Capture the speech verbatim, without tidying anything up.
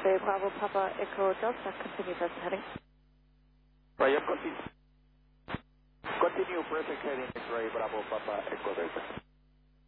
X-ray Bravo Papa Echo Delta, continue present heading. Roger, continue. Continue present heading X-ray Bravo Papa Echo Delta.